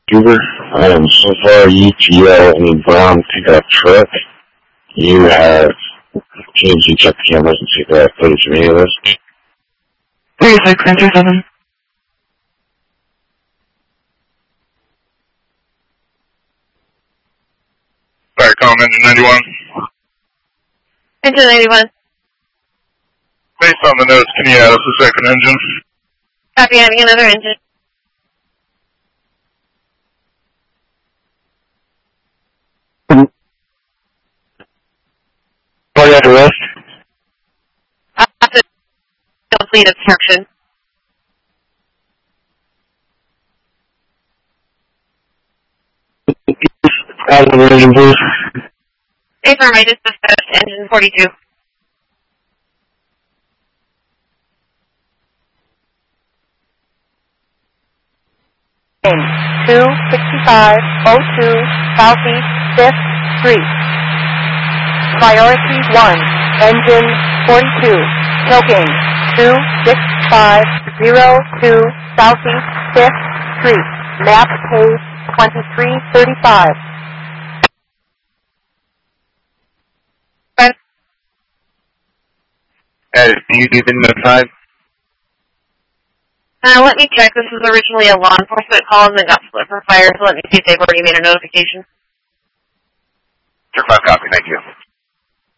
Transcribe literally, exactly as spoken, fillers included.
Uber. Um, so far, E T L and brown pickup truck. You have changed you check the cameras and see if they have footage of any of this. three six enter seven. Sorry, calling engine ninety-one. Engine ninety-one. Based on the notes, can you add us a second engine? Copy, adding another engine. Cardiac arrest. Opposite complete obstruction. Add another engine, please. Affirm, I just dispatched engine forty-two. two sixty-five oh two Southeast fifth Street. Priority one, engine forty-two, choking two six five oh two Southeast fifth Street, map page twenty-three thirty-five. Hey, you been notified? Uh, let me check. This was originally a law enforcement call and then got split for fire, so let me see if they've already made a notification. Sure, five copy, thank you.